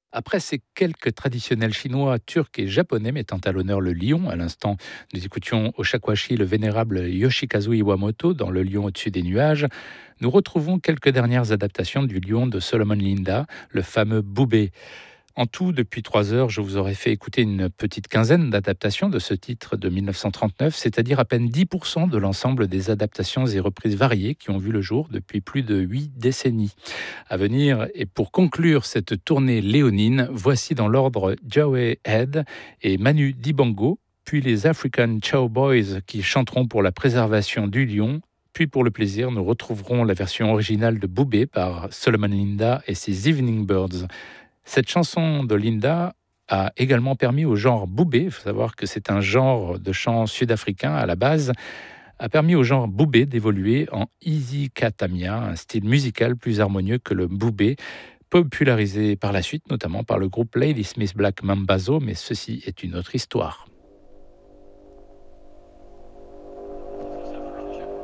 Après ces quelques traditionnels chinois, turcs et japonais mettant à l'honneur le lion, à l'instant, nous écoutions au shakuhachi le vénérable Yoshikazu Iwamoto dans Le lion au-dessus des nuages. Nous retrouvons quelques dernières adaptations du lion de Solomon Linda, le fameux Boubé. En tout, depuis 3 heures, je vous aurais fait écouter une petite quinzaine d'adaptations de ce titre de 1939, c'est-à-dire à peine 10% de l'ensemble des adaptations et reprises variées qui ont vu le jour depuis plus de 8 décennies. À venir, et pour conclure cette tournée léonine, voici dans l'ordre Joey Head et Manu Dibango, puis les African Cowboys qui chanteront pour la préservation du lion. Puis pour le plaisir, nous retrouverons la version originale de Boubé par Solomon Linda et ses Evening Birds. Cette chanson de Linda a également permis au genre boubé, il faut savoir que c'est un genre de chant sud-africain à la base, a permis au genre boubé d'évoluer en izikatamia, un style musical plus harmonieux que le boubé, popularisé par la suite notamment par le groupe Ladysmith Black Mambazo, mais ceci est une autre histoire.